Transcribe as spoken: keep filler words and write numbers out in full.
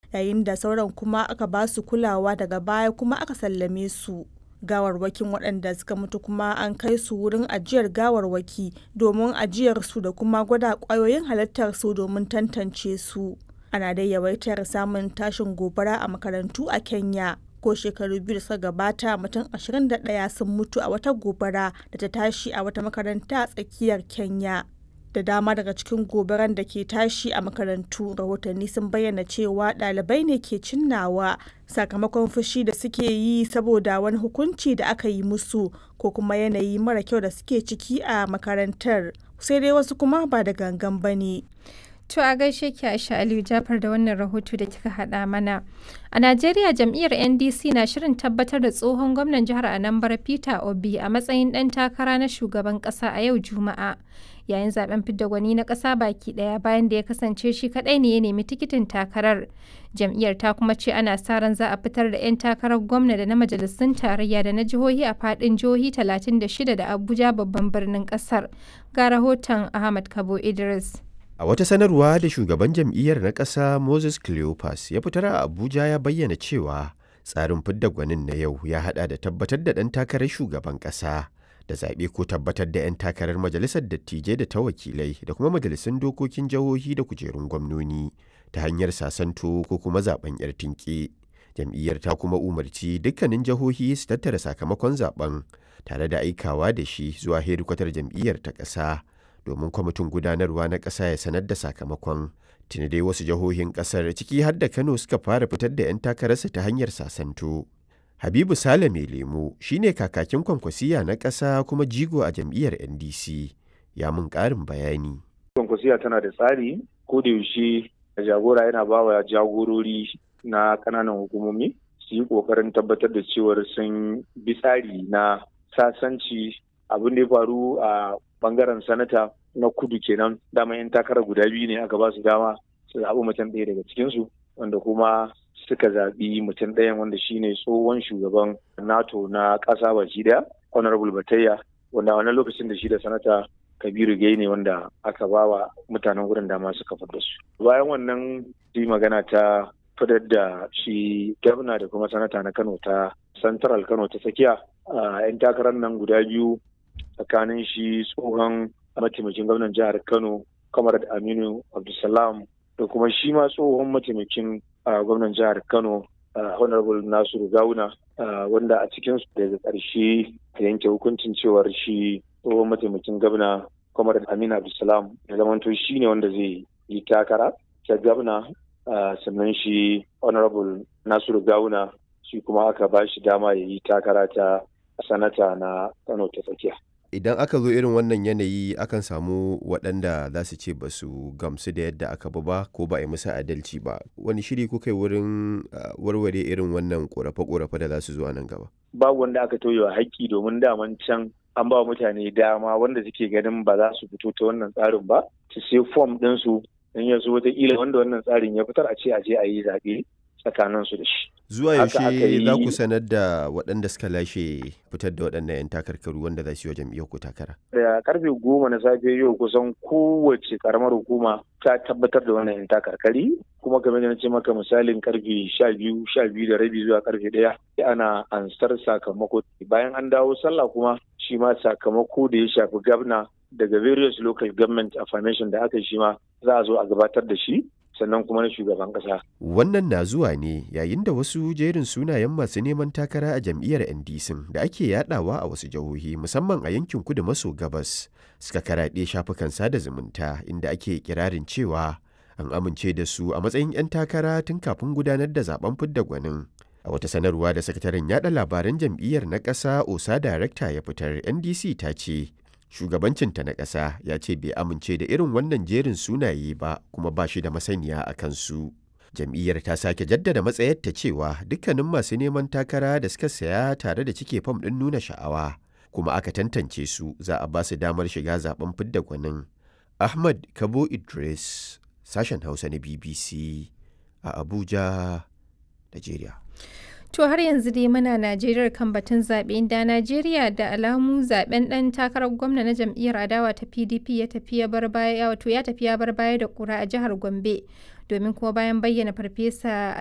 yayin da sauran kuma aka ba su kulawa daga baya kuma aka sallame su. Gawarwakin waɗanda suka mutu kuma an kai su wurin ajiyar gawarwaki domin ajiyar su da kuma gwada ƙwayoyin halittar su domin tantance su. Ana dai yawaitar samun tashin gobara a makarantu a Kenya. Ko shekaru biyu da suka gabata mutum ashirin da ɗaya sun mutu a wata gobara da ta tashi a wata makaranta a tsakiyar Kenya. Da dama daga cikin gobaran da ke tashi a makarantu, rahotanni sun bayyana cewa ɗalibai ne ke cinnawa sakamakon fushi da suke yi saboda wani hukunci da aka yi musu ko kuma yanayi mara kyau da suke ciki a makarantar. Sai dai wasu kuma ba da gangan ba ne. To a gaishe ki Aisha Aliyu Jafar da wannan rahoto da kika haɗa mana. A Najeriya jam'iyyar N D C na shirin tabbatar da tsohon gwamnan jihar Anambra Peter Obi a matsayin ɗan takara na shugaban ƙasa a yau Juma'a. Yayin zaben fidda gwani na ƙasa baki ɗaya bayan da ya kasance shi kaɗai ne ya nemi tikitin takarar. Jam'iyyar ta kuma ce ana sa ran za a fitar da 'yan takarar gwamna da na majalisun tarayya da na jihohi a faɗin jihohi talatin da shida da Abuja babban birnin ƙasar. Ga rahoton Ahmad Kabo Idris. A wata sanarwa da shugaban jam'iyyar na ƙasa Moses Cleopas ya fitar a Abuja ya bayyana cewa tsarin fidda gwanin na yau ya haɗa da tabbatar da ɗan takarar shugaban ƙasa da zaɓe ko tabbatar da 'yan takarar majalisar dattijai da ta wakilai da kuma majalisun dokokin jihohi da kujerun gwamnoni ta hanyar sasanto ko kuma zaɓen 'yar tinƙe. Jam'iyyar ta kuma umarci dukkanin jihohi su tattara sakamakon zaɓen tare da aikawa da shi zuwa hedikwatar jam'iyyar ta ƙasa. domin kwamitin gudanarwa na ƙasa ya sanar da sakamakon. Tuni dai wasu jihohin ƙasar ciki har da Kano suka fara fitar da 'yan takararsa ta hanyar sasanto. Habibu Sale mai lemo shine kakakin kwankwasiya na ƙasa kuma jigo a jam'iyyar N D C. Ya mun ƙarin bayani. Kwankwasiya tana da tsari, ko da yaushe jagora yana ba wa jagorori na ƙananan hukumomi su yi ƙoƙarin tabbatar da cewar sun bi tsari na sasanci. Abin da ya faru a bangaren sanata na kudu kenan, dama yan takarar guda biyu ne aka ba su dama su zaɓi mutum ɗaya daga cikinsu, wanda kuma suka zaɓi mutum ɗayan wanda shine tsohon shugaban NATO na ƙasa baki ɗaya, Honorable Batayya, wanda a wannan lokacin da shi da sanata Kabiru Gai ne wanda aka ba wa mutanen wurin dama suka fitar su. Bayan wannan yi magana ta fitar da shi gwamna da kuma sanata na Kano ta Central Kano ta tsakiya, yan takarar nan guda biyu tsakanin shi tsohon mataimakin gwamnan jihar Kano Comrade Aminu Abdulsalam da kuma shi ma tsohon mataimakin gwamnan jihar Kano Honorable Nasiru Gawuna, wanda a cikin su daga ƙarshe ta yanke hukuncin cewar shi tsohon mataimakin gwamna Comrade Aminu Abdulsalam ya zamanto shi ne wanda zai yi takara ta gwamna, sannan shi Honorable Nasiru Gawuna shi kuma aka ba shi dama ya yi takara ta sanata na Kano ta tsakiya. Idan aka zo irin wannan yanayi akan samu waɗanda za su ce ba su gamsu da yadda aka bi ba ko ba a yi musu adalci ba. Wani shiri kuka yi wurin warware irin wannan ƙorafe-ƙorafe da za su zo a nan gaba? Babu wanda aka tauye wa haƙƙi, domin daman can an ba mutane dama wanda suke ganin ba za su fito ta wannan tsarin ba su sai fom ɗinsu in ya zo wataƙila wanda wannan tsarin ya fitar a ce a je a yi zaɓe tsakaninsu da shi. Zuwa yaushe za ku sanar da waɗanda suka lashe fitar da waɗannan 'yan takarkaru wanda za su yi wa jam'iyyar ku takara? Da karfe goma na safe yau kusan kowace karamar hukuma ta tabbatar da wannan 'yan takarkari, kuma kamar da na ce maka misalin karfe sha biyu sha biyu da rabi zuwa karfe ɗaya ana ansar sakamako. Bayan an dawo sallah kuma shi ma sakamako da ya shafi gabna daga various local government affirmation da aka yi shi ma za a zo a gabatar da shi, sannan kuma na shugaban kasa. Wannan na zuwa ne yayin da wasu jerin sunayen masu neman takara a jam'iyyar N D C da ake yadawa a wasu jihohi musamman a yankin kudu maso gabas suka karaɗe shafukan sada zumunta, inda ake kirarin cewa an amince da su a matsayin 'yan takara tun kafin gudanar da zaben fidda gwanin. A wata sanarwa da sakataren yada labaran jam'iyyar na ƙasa Osa Darekta ya fitar, N D C ta ce shugabancinta na ƙasa ya ce bai amince da irin wannan jerin sunaye ba kuma ba shi da masaniya a kansu. Jam'iyyar ta sake jaddada matsayarta cewa dukkanin masu neman takara da suka saya tare da cike fam ɗin nuna sha'awa kuma aka tantance su za a ba su damar shiga zaben fidda gwanin. Ahmad Kabo Idris, sashen Hausa na B B C a Abuja, Najeriya. To har yanzu dai muna Najeriya kan batun zaɓe, inda Najeriya da alamu zaɓen ɗan takarar gwamna na jam'iyyar adawa ta P D P ya tafi ya bar baya wato ya tafi ya bar baya da ƙura a jihar Gombe, domin kuma bayan bayyana farfesa